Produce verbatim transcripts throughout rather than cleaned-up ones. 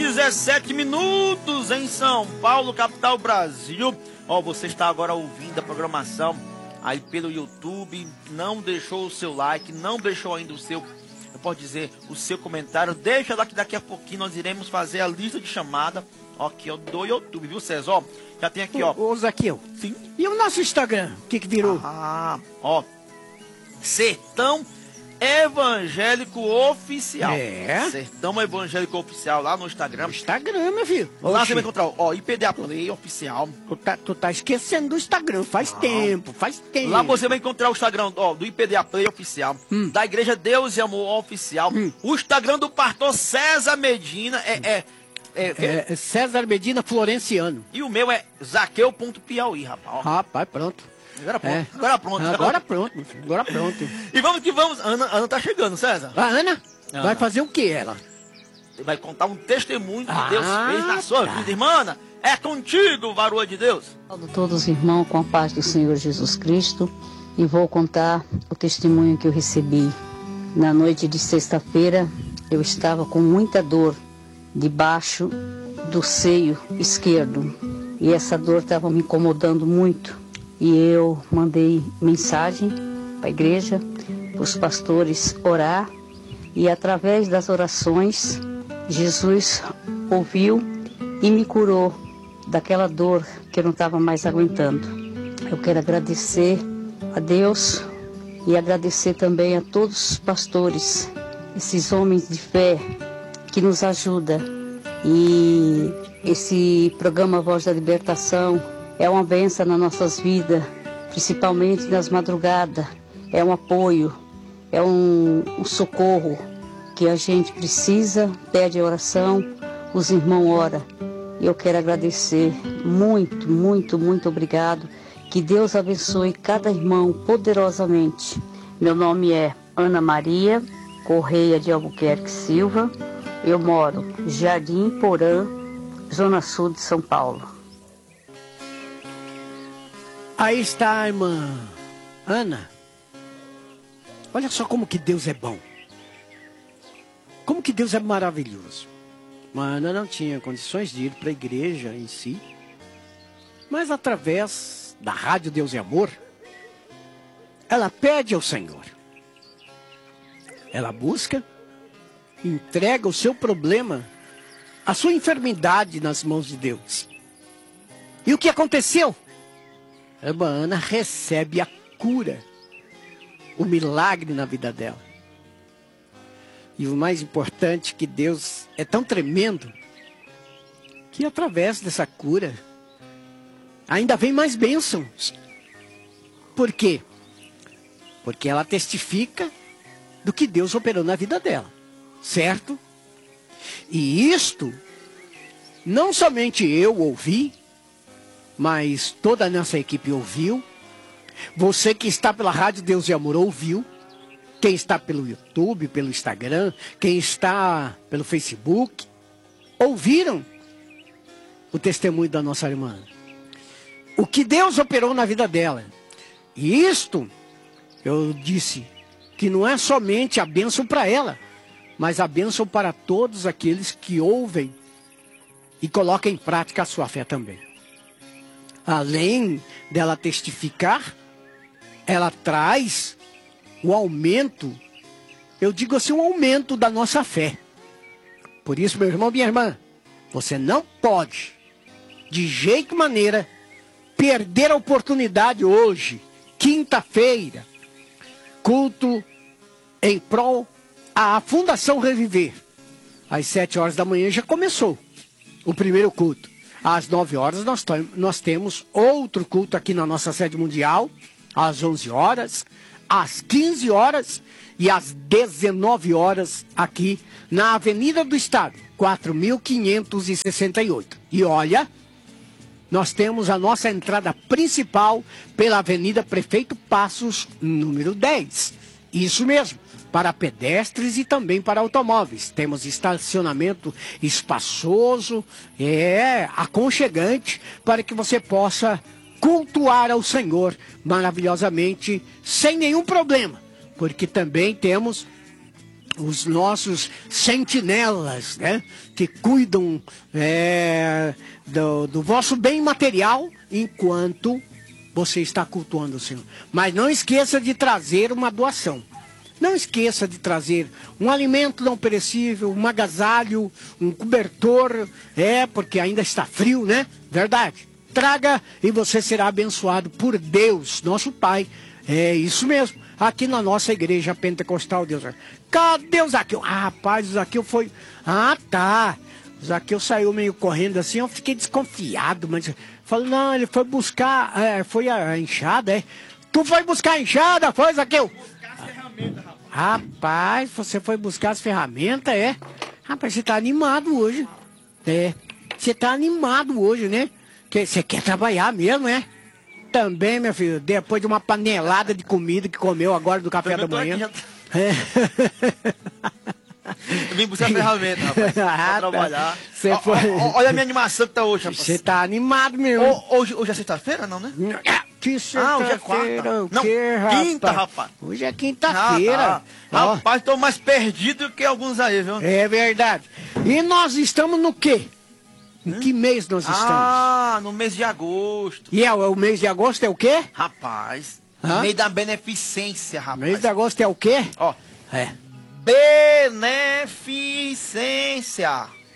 dezessete minutos em São Paulo, capital Brasil. Ó, você está agora ouvindo a programação aí pelo YouTube. Não deixou o seu like, não deixou ainda o seu, eu posso dizer, o seu comentário. Deixa lá que daqui a pouquinho nós iremos fazer a lista de chamada, ó, aqui, ó, do YouTube, viu, César? Ó, já tem aqui, ó. Ô, Zaqueu. Sim. E o nosso Instagram? O que que virou? Ah, ó. Sertão Evangélico Oficial. É? Sertão Evangélico Oficial, lá no Instagram. Instagram, meu filho. Lá Oxi. você vai encontrar, ó, I P D A Play Oficial. Tu tá, tu tá esquecendo do Instagram, faz Ah. tempo, faz tempo. Lá você vai encontrar o Instagram, ó, do I P D A Play Oficial, Hum. da Igreja Deus e Amor Oficial, Hum. o Instagram do pastor César Medina, é, é, é, é- É, César Medina Florenciano. e o meu é zaqueu.piauí, rapaz. Ó, Rapaz, pronto. agora pronto, É. agora pronto. Agora pronto, meu filho, agora pronto. E vamos que vamos, Ana, Ana tá chegando, César. A Ana Ana. vai fazer o que ela? Vai contar um testemunho que Ah, Deus fez na sua tá. vida, irmã Ana. É contigo, varoa de Deus. Saúdo todos os irmãos com a paz do Senhor Jesus Cristo e vou contar o testemunho que eu recebi. Na noite de sexta-feira, eu estava com muita dor debaixo do seio esquerdo e essa dor estava me incomodando muito. E eu mandei mensagem para a igreja, para os pastores orar e através das orações, Jesus ouviu e me curou daquela dor que eu não estava mais aguentando. Eu quero agradecer a Deus e agradecer também a todos os pastores, esses homens de fé que nos ajudam. E esse programa Voz da Libertação é uma bênção nas nossas vidas, principalmente nas madrugadas. É um apoio, é um, um socorro que a gente precisa, pede oração, os irmãos oram. Eu quero agradecer muito, muito, muito obrigado. Que Deus abençoe cada irmão poderosamente. Meu nome é Ana Maria Correia de Albuquerque Silva. Eu moro Jardim Porã, Zona Sul de São Paulo. Aí está a irmã Ana. Olha só como que Deus é bom. Como que Deus é maravilhoso. A Ana não tinha condições de ir para a igreja em si, mas através da Rádio Deus e Amor, ela pede ao Senhor. Ela busca, entrega o seu problema, a sua enfermidade nas mãos de Deus. E o que aconteceu? A irmã Ana recebe a cura, o milagre na vida dela. E o mais importante, que Deus é tão tremendo, que através dessa cura, ainda vem mais bênçãos. Por quê? Porque ela testifica do que Deus operou na vida dela, certo? E isto, não somente eu ouvi, mas toda a nossa equipe ouviu. Você que está pela Rádio Deus e Amor ouviu. Quem está pelo YouTube, pelo Instagram, quem está pelo Facebook, ouviram o testemunho da nossa irmã. O que Deus operou na vida dela. E isto, eu disse, que não é somente a bênção para ela, mas a bênção para todos aqueles que ouvem e colocam em prática a sua fé também. Além dela testificar, ela traz o aumento, eu digo assim, o aumento da nossa fé. Por isso, meu irmão, minha irmã, você não pode, de jeito maneira, perder a oportunidade hoje, quinta-feira, culto em prol à Fundação Reviver. Às sete horas da manhã já começou o primeiro culto. Às nove horas nós, nós temos outro culto aqui na nossa sede mundial, às onze horas, às quinze horas e às dezenove horas aqui na Avenida do Estado, quatro mil quinhentos e sessenta e oito. E olha, nós temos a nossa entrada principal pela Avenida Prefeito Passos, número dez. Isso mesmo, para pedestres e também para automóveis. Temos estacionamento espaçoso, é aconchegante, para que você possa cultuar ao Senhor maravilhosamente, sem nenhum problema. Porque também temos os nossos sentinelas, né? Que cuidam é, do, do vosso bem material enquanto você está cultuando o Senhor. Mas não esqueça de trazer uma doação. Não esqueça de trazer um alimento não perecível, um agasalho, um cobertor, é, porque ainda está frio, né? Verdade. Traga e você será abençoado por Deus, nosso Pai. É isso mesmo. Aqui na nossa igreja pentecostal, Deus. Cadê o Zaqueu? Ah, rapaz, o Zaqueu foi... Ah, tá. O Zaqueu saiu meio correndo assim, eu fiquei desconfiado, mas... Falei, não, ele foi buscar... É, foi a enxada, é? Tu foi buscar a enxada, foi, Zaqueu? Rapaz, você foi buscar as ferramentas, é? Rapaz, você tá animado hoje. É. Você tá animado hoje, né? Que você quer trabalhar mesmo, é? Também, meu filho, depois de uma panelada de comida que comeu agora do café da manhã. É. Eu vim buscar ferramenta, rapaz. Pra Ah, trabalhar. Cê Ó, foi- ó, ó, olha a minha animação que tá hoje, rapaz. Você tá animado mesmo. Ô, Hoje, hoje é sexta-feira, não, né? Que Ah, hoje é quarta. sexta-feira, o Não, quê, rapaz? quinta, rapaz. Hoje é Ah, quinta-feira. tá. Ó, Rapaz, tô mais perdido que alguns aí, viu? é verdade. E nós estamos no quê? Em que mês nós estamos? Ah, no mês de agosto. E é, o mês de agosto é o quê? Rapaz, Hã? mês da beneficência, rapaz. Mês de agosto é o quê? Ó, É. beneficência.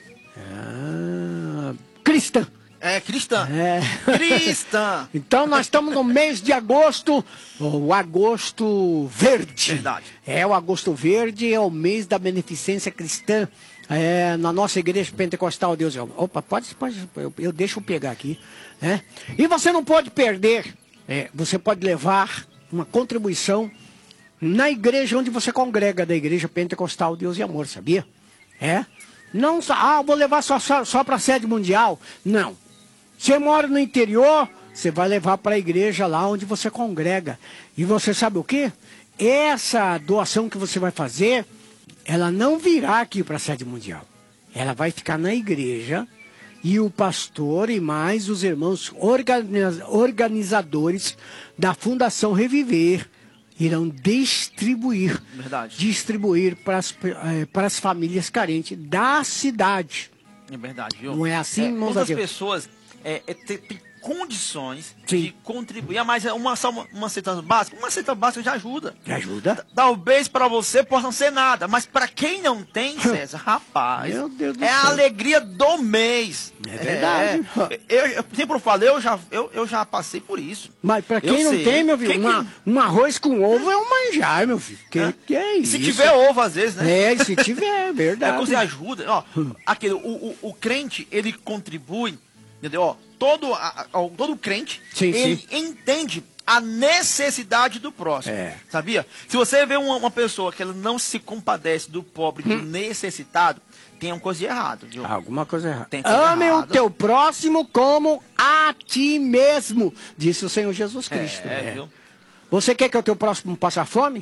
Ah, cristã. É, cristã. É. Cristã. Então nós estamos no mês de agosto, o agosto verde. Verdade. É, o agosto verde é o mês da beneficência cristã. É, na nossa igreja pentecostal, Deus é. Opa, pode, pode eu, eu deixo eu pegar aqui. Né? E você não pode perder, é, você pode levar uma contribuição na igreja onde você congrega, da igreja pentecostal Deus e Amor, sabia? É? Não só, ah, vou levar só, só, só para a sede mundial. Não. Você mora no interior, você vai levar para a igreja lá onde você congrega. E você sabe o quê? Essa doação que você vai fazer, ela não virá aqui para a sede mundial. Ela vai ficar na igreja e o pastor e mais os irmãos organiz, organizadores da Fundação Reviver irão distribuir, Verdade. distribuir para as, eh, para as famílias carentes da cidade. É verdade, viu? Não é assim, é, irmão Muitas Zaqueu? pessoas é, é, têm tem condições Sim. de contribuir, mas é uma, só uma, uma cesta básica, uma cesta básica já ajuda. Me ajuda? Talvez para você possa não ser nada, mas para quem não tem, César, rapaz, Meu Deus do é a céu. alegria do mês. É verdade. É, eu, eu sempre falo, eu já, eu, eu já passei por isso. Mas para quem Eu não sei. tem, meu filho, Quem uma, que- um arroz com ovo é um manjar, meu filho. Que, Hã? que é E isso? se tiver ovo, às vezes, né? É, e se tiver, é É verdade. que você ajuda, ó, aquele, o, o, o crente, ele contribui, entendeu? Ó, todo, a, a- todo crente, Sim, ele sim. entende a necessidade do próximo, É. sabia? Se você vê uma, uma pessoa que ela não se compadece do pobre, do necessitado, tem uma coisa de errado, viu? Alguma coisa errada. Tem coisa Ame o errada. teu próximo como a ti mesmo, disse o Senhor Jesus Cristo. É, É. viu? Você quer que o teu próximo passe fome?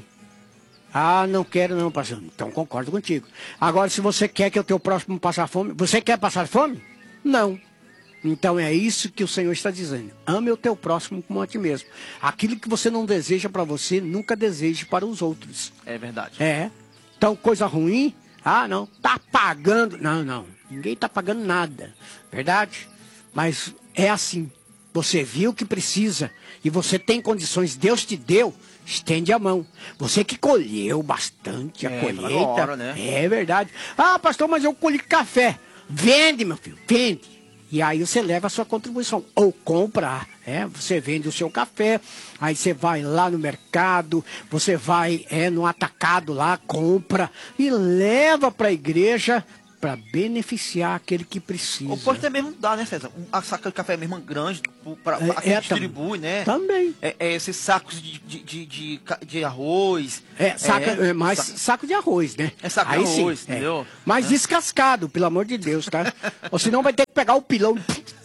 Ah, não quero não, pastor. Então concordo contigo. Agora, se você quer que o teu próximo passe fome, você quer passar fome? Não. Então é isso que o Senhor está dizendo. Ame o teu próximo como a ti mesmo. Aquilo que você não deseja para você, nunca deseje para os outros. É verdade. É. Então, coisa ruim, ah, não, tá pagando. Não, não, ninguém tá pagando nada. Verdade? Mas é assim. Você viu que precisa e você tem condições, Deus te deu, estende a mão. Você que colheu bastante a É, colheita. agora, né? É verdade. Ah, pastor, mas eu colhi café. Vende, meu filho, vende. E aí você leva a sua contribuição. Ou compra, é, você vende o seu café, aí você vai lá no mercado, você vai é, no atacado lá, compra e leva para a igreja para beneficiar aquele que precisa. Ou pode até mesmo dar, né, César? Um, a saca de café mesmo grande, para É, quem é, distribui, né? Também. É, é, esses sacos de, de, de, de, ca- de arroz. É, saca, é, mais sa- saco de arroz, né? É saco de Aí sim, arroz, é. entendeu? Mas É. descascado, pelo amor de Deus, tá? Ou senão vai ter que pegar o pilão.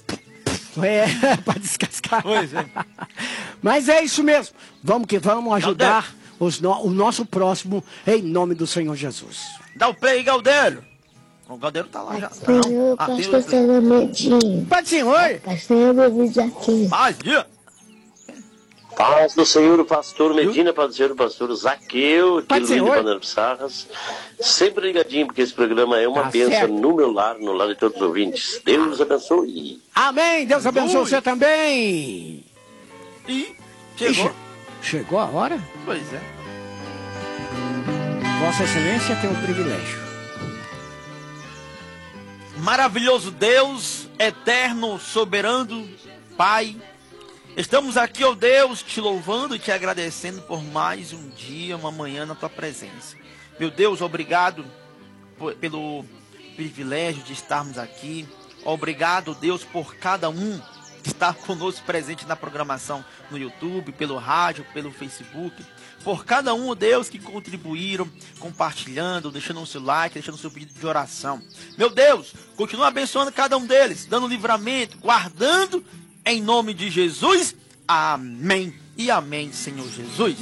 É, para descascar. Pois é. Mas é isso mesmo. Vamos que vamos ajudar os no- o nosso próximo em nome do Senhor Jesus. Dá o play aí, Galdério. O Galdério tá lá já. Senhor, Ah, tem pastor o play. César Medinho. Pai do Senhor, Pastor, eu vou dizer aqui. Mais dia. Paz do Senhor, o pastor Medina, paz do Senhor, o pastor Zaqueu, aqui Paz do Luiz de Senhor. Banana Pissarras. Sempre ligadinho, porque esse programa é uma Tá bênção certo. no meu lar, no lar de todos os ouvintes. Deus abençoe. Amém. Deus abençoe Ui. você também. E chegou. Ixi, chegou a hora? Pois é. Vossa Excelência tem um privilégio. Maravilhoso Deus, eterno, soberano, Pai. Estamos aqui, ó Deus, te louvando e te agradecendo por mais um dia, uma manhã na tua presença. Meu Deus, obrigado por, pelo privilégio de estarmos aqui. Obrigado, Deus, por cada um que está conosco presente na programação no YouTube, pelo rádio, pelo Facebook. Por cada um, Deus, que contribuíram, compartilhando, deixando o seu like, deixando o seu pedido de oração. Meu Deus, continua abençoando cada um deles, dando livramento, guardando, em nome de Jesus. Amém e amém, Senhor Jesus.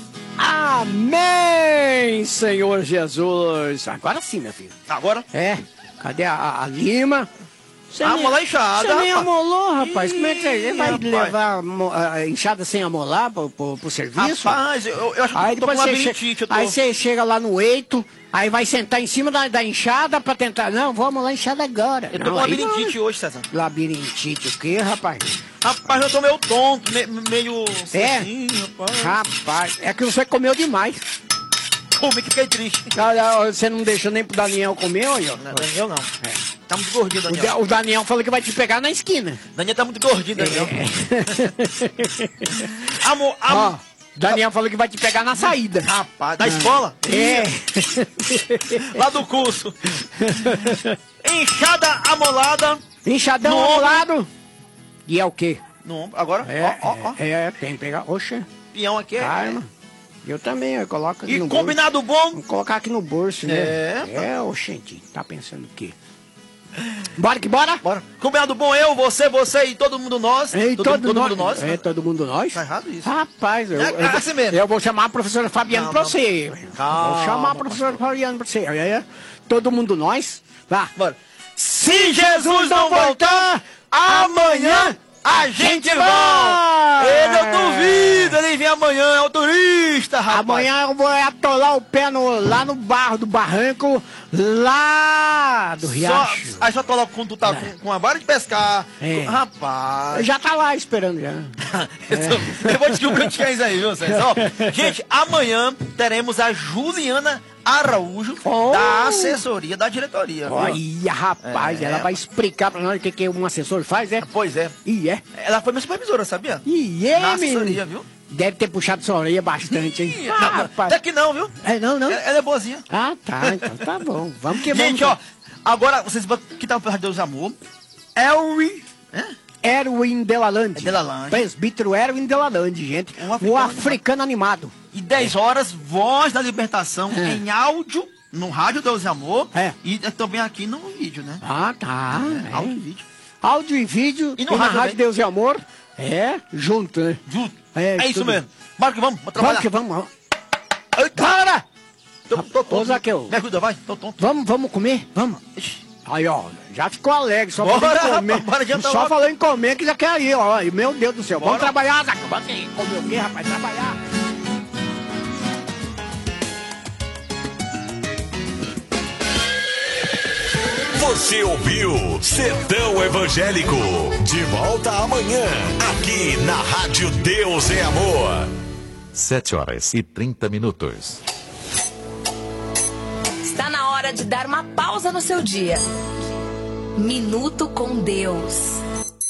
Amém, Senhor Jesus. Agora sim, meu filho. Agora, É, cadê a, a- a Lima? Você a nem- mola enxada, Você nem rapaz. amolou, rapaz. Como é que você Ih, vai rapaz. levar a mo- a enxada sem amolar pro, pro, pro serviço? rapaz, eu, eu acho que Aí eu tô com depois você, labirintite. che... Eu tô... aí você chega lá no eito, aí vai sentar em cima da, da enxada pra tentar. Não, vou amolar a enxada agora. Eu tô Não, com aí labirintite hoje, César. não. Labirintite o quê, rapaz? Rapaz, eu tô meio tonto, me- meio... É? Assim, rapaz. Rapaz, é que você comeu demais. Como é que fiquei triste? Olha, você não deixou nem pro Daniel comer, olha. Não, Daniel não. Tá muito gordinho, O, Da- Daniel. o Daniel falou que vai te pegar na esquina. Daniel tá muito gordinho, Daniel. Amor, Ó, amor. Daniel falou que vai te pegar na saída. Rapaz, da escola? É. Lá do curso. Enxada amolada. Enxadão No ao ombro. lado. E é o quê? No ombro. Agora, É, ó, ó, ó. é, é, tem que pegar. Oxa, Peão aqui. é- calma. Eu também, eu coloco aqui E no bolso. combinado bom. Vou colocar aqui no bolso, né? É. É, oxente, tá pensando o quê? Bora que bora? Bora. Combinado bom, eu, você, você e todo mundo nós. Ei, todo, todo, todo nós. mundo nós. É, todo mundo nós. Tá errado isso. Rapaz, eu, É, eu, assim mesmo. eu vou chamar a professora Fabiana Não, pra não. você. Calma, vou chamar a professora Fabiana pra você. É, é. Todo mundo nós. Vá. Bora. Se Jesus não voltar, amanhã a gente volta. Ele eu duvido, ele vem amanhã, é o turista, rapaz. Amanhã eu vou atolar o pé no, lá no barro do barranco, lá do Só, riacho. aí só coloca quando tu tá com, com a vara de pescar. É. Rapaz. Já tá lá esperando já. eu, eu vou te dizer o que tinha isso aí, viu, César? Ó, gente, amanhã teremos a Juliana Araújo, Oh. da assessoria da diretoria. Viu? Olha, rapaz, É. ela vai explicar pra nós o que, que um assessor faz, é? Pois é. E é. Ela foi minha supervisora, sabia? E é, Na menino. assessoria, viu? Deve ter puxado sua orelha bastante, hein? Ih, Ah, não, não, rapaz. até que não, viu? É, não, não. Ela, ela é boazinha. Ah, tá, então tá bom. Vamos que Gente, vamos. ó, agora vocês vão que tá por Deus Amor. Elwi, né? Erwin Delalande. É Delalande. Presbítero Erwin Delalande, gente. Um O africano africano animado. E dez horas, Voz da Libertação É. em áudio, no Rádio Deus e Amor. É. E também aqui no vídeo, né? Ah, tá. É, é. áudio e vídeo. Áudio e vídeo. E no na rádio Rádio também. Deus e Amor. É, junto, né? Junto. É, É, isso tudo. mesmo. Bora que vamos, vamos trabalhar. Vamos que vamos. Eita, Bora! tô, tô tonto. Ô, Zaqueu. Me ajuda, vai. Tô tonto. Vamos, vamos comer? Vamos. Ixi. Aí, ó, já ficou alegre. Só Bora, falou em rapaz, comer. bora, adianta Só logo. falou em comer que já quer ir, ó. E, meu Deus do céu. Vamos Bora. trabalhar, Zaqueu. Vamos aí. Comer o quê, rapaz? Trabalhar. Você ouviu Sertão Evangélico. De volta amanhã, aqui na Rádio Deus é Amor. Sete horas e trinta minutos. Está na hora de dar uma pausa no seu dia. Minuto com Deus.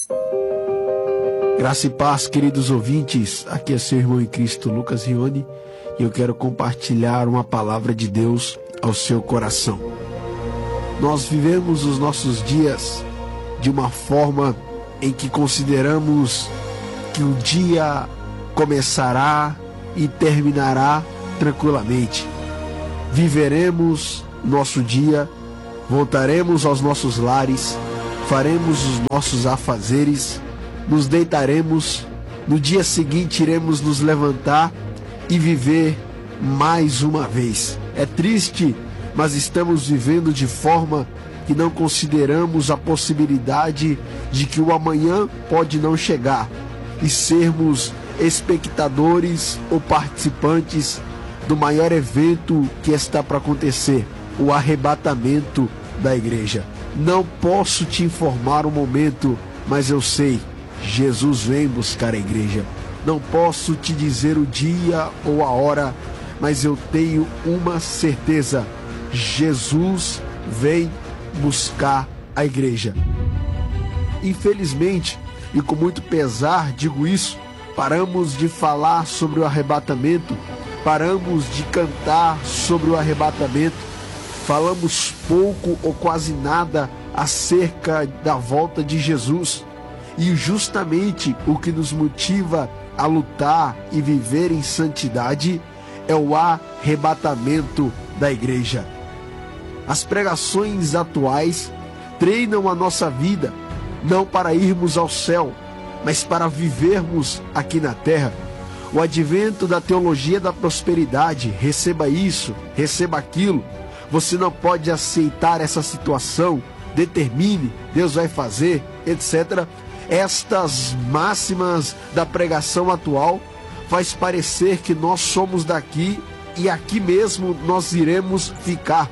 Graça e paz, queridos ouvintes. Aqui é seu irmão em Cristo, Lucas Rione, e eu quero compartilhar uma palavra de Deus ao seu coração. Nós vivemos os nossos dias de uma forma em que consideramos que o dia começará e terminará tranquilamente. Viveremos nosso dia, voltaremos aos nossos lares, faremos os nossos afazeres, nos deitaremos, no dia seguinte iremos nos levantar e viver mais uma vez. É triste, mas estamos vivendo de forma que não consideramos a possibilidade de que o amanhã pode não chegar e sermos espectadores ou participantes do maior evento que está para acontecer, o arrebatamento da igreja. Não posso te informar o momento, mas eu sei, Jesus vem buscar a igreja. Não posso te dizer o dia ou a hora, mas eu tenho uma certeza, Jesus vem buscar a igreja. Infelizmente, e com muito pesar digo isso, paramos de falar sobre o arrebatamento, paramos de cantar sobre o arrebatamento, falamos pouco ou quase nada acerca da volta de Jesus. E justamente o que nos motiva a lutar e viver em santidade é o arrebatamento da igreja. As pregações atuais treinam a nossa vida, não para irmos ao céu, mas para vivermos aqui na terra. O advento da teologia da prosperidade, receba isso, receba aquilo, você não pode aceitar essa situação, determine, Deus vai fazer, etcétera. Estas máximas da pregação atual faz parecer que nós somos daqui e aqui mesmo nós iremos ficar.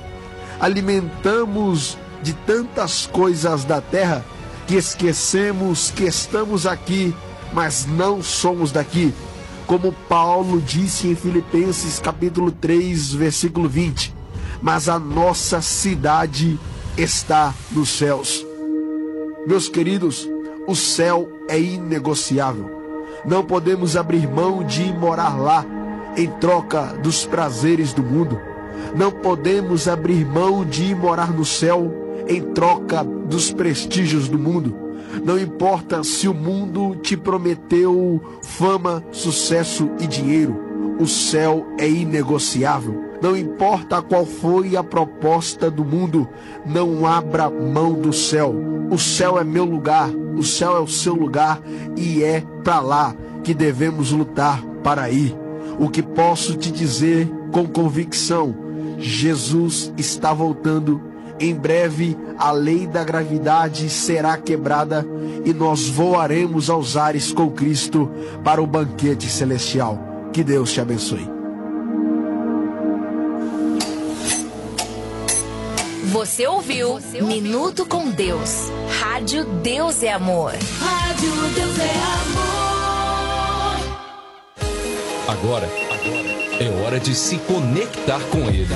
Alimentamos de tantas coisas da terra que esquecemos que estamos aqui, mas não somos daqui. Como Paulo disse em Filipenses capítulo três, versículo vinte, mas a nossa cidade está nos céus. Meus queridos, o céu é inegociável. Não podemos abrir mão de morar lá em troca dos prazeres do mundo. Não podemos abrir mão de morar no céu em troca dos prestígios do mundo. Não importa se o mundo te prometeu fama, sucesso e dinheiro, o céu é inegociável. Não importa qual foi a proposta do mundo, não abra mão do céu. O céu é meu lugar, o céu é o seu lugar e é para lá que devemos lutar para ir. O que posso te dizer com convicção, Jesus está voltando. Em breve a lei da gravidade será quebrada e nós voaremos aos ares com Cristo para o banquete celestial. Que Deus te abençoe. Você ouviu, Você ouviu Minuto com Deus. Rádio Deus é Amor. Rádio Deus é Amor. Agora, agora é hora de se conectar com Ele.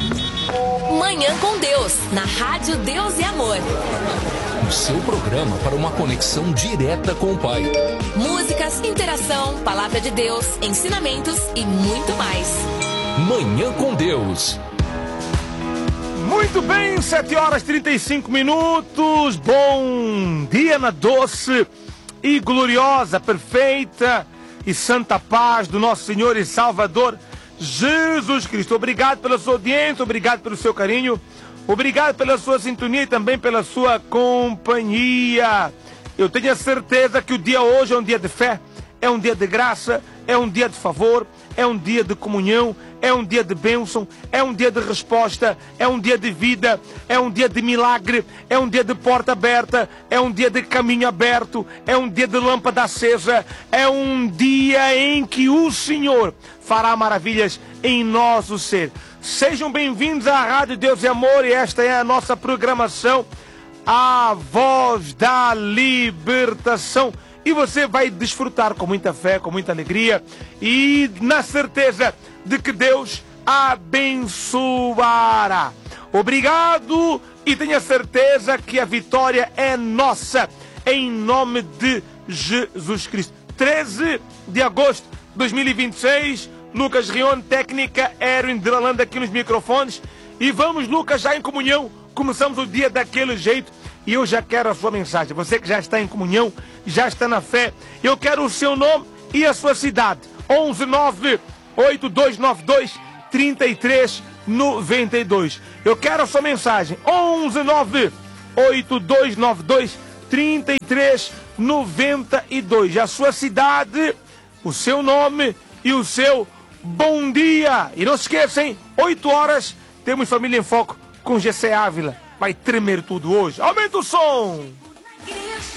Manhã com Deus, na Rádio Deus é Amor. O seu programa para uma conexão direta com o Pai. Músicas, interação, palavra de Deus, ensinamentos e muito mais. Manhã com Deus. Muito bem, sete horas e trinta e cinco minutos. Bom dia na doce e gloriosa, perfeita e santa paz do nosso Senhor e Salvador Jesus Cristo. Obrigado pela sua audiência, obrigado pelo seu carinho, obrigado pela sua sintonia e também pela sua companhia. Eu tenho a certeza que o dia hoje é um dia de fé, é um dia de graça, é um dia de favor, é um dia de comunhão, é um dia de bênção, é um dia de resposta, é um dia de vida, é um dia de milagre, é um dia de porta aberta, é um dia de caminho aberto, é um dia de lâmpada acesa, é um dia em que o Senhor fará maravilhas em nosso ser. Sejam bem-vindos à Rádio Deus é Amor e esta é a nossa programação, a voz da libertação. E você vai desfrutar com muita fé, com muita alegria e na certeza de que Deus abençoará. Obrigado e tenha certeza que a vitória é nossa, em nome de Jesus Cristo. treze de agosto de dois mil e vinte e seis, Lucas Rione, técnica, Erwin de Lalanda aqui nos microfones. E vamos, Lucas, já em comunhão, começamos o dia daquele jeito. E eu já quero a sua mensagem. Você que já está em comunhão, já está na fé. Eu quero o seu nome e a sua cidade. onze nove oito dois nove dois três três nove dois. Eu quero a sua mensagem. onze nove oito dois nove dois três três nove dois. E a sua cidade, o seu nome e o seu bom dia. E não se esqueçam, oito horas, temos Família em Foco com G C Ávila. Vai tremer tudo hoje. Aumenta o som!